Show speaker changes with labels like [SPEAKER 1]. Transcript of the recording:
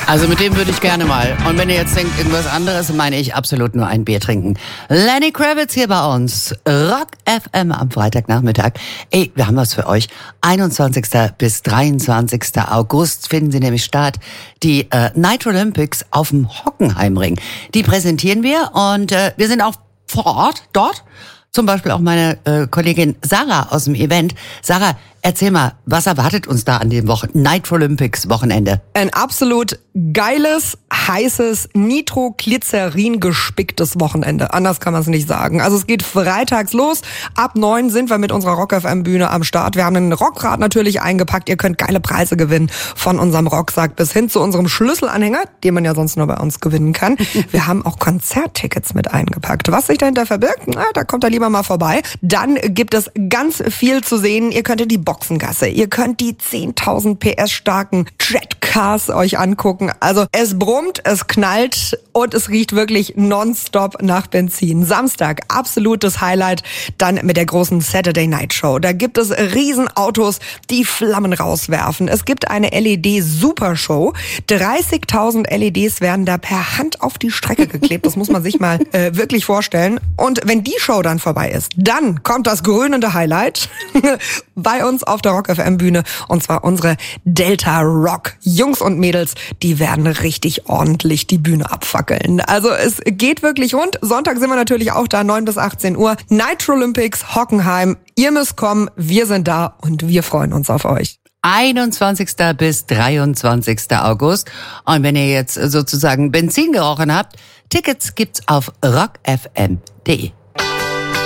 [SPEAKER 1] Also mit dem würde ich gerne mal. Und wenn ihr jetzt denkt, irgendwas anderes, meine ich absolut nur ein Bier trinken. Lenny Kravitz hier bei uns. Rock FM am Freitagnachmittag. Ey, wir haben was für euch. 21. bis 23. August finden sie nämlich statt. Die Nitro Olympics auf dem Hockenheimring. Die präsentieren wir und wir sind auch vor Ort dort. Zum Beispiel auch meine Kollegin Sarah aus dem Event. Sarah, erzähl mal, was erwartet uns da an dem Nitro Olympics Wochenende?
[SPEAKER 2] Ein absolut geiles, heißes, Nitro-Glycerin gespicktes Wochenende. Anders kann man es nicht sagen. Also es geht freitags los. Ab 9 sind wir mit unserer Rock FM Bühne am Start. Wir haben einen Rockrad natürlich eingepackt. Ihr könnt geile Preise gewinnen. Von unserem Rucksack bis hin zu unserem Schlüsselanhänger, den man ja sonst nur bei uns gewinnen kann. Wir haben auch Konzerttickets mit eingepackt. Was sich dahinter verbirgt, da kommt da lieber mal vorbei. Dann gibt es ganz viel zu sehen. Ihr könnt in die Boxengasse. Ihr könnt die 10.000 PS starken Jetcars euch angucken. Also es brummt, es knallt und es riecht wirklich nonstop nach Benzin. Samstag, absolutes Highlight, dann mit der großen Saturday Night Show. Da gibt es Riesenautos, die Flammen rauswerfen. Es gibt eine LED-Supershow. 30.000 LEDs werden da per Hand auf die Strecke geklebt. Das muss man sich mal wirklich vorstellen. Und wenn die Show dann vorbei ist, dann kommt das grünende Highlight bei uns auf der Rock FM Bühne, und zwar unsere Delta Rock Jungs und Mädels, die werden richtig ordentlich die Bühne abfackeln. Also es geht wirklich rund. Sonntag sind wir natürlich auch da, 9 bis 18 Uhr. Nitro Olympics Hockenheim. Ihr müsst kommen, wir sind da und wir freuen uns auf euch.
[SPEAKER 1] 21. bis 23. August. Und wenn ihr jetzt sozusagen Benzin gerochen habt, Tickets gibt's auf rockfm.de.